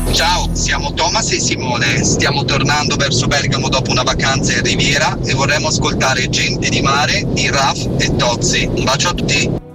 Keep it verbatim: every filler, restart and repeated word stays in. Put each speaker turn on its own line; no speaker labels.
Ciao, siamo Thomas e Simone, stiamo tornando verso Bergamo dopo una vacanza in Riviera e vorremmo ascoltare Gente di Mare di Raf e Tozzi. Un bacio a tutti.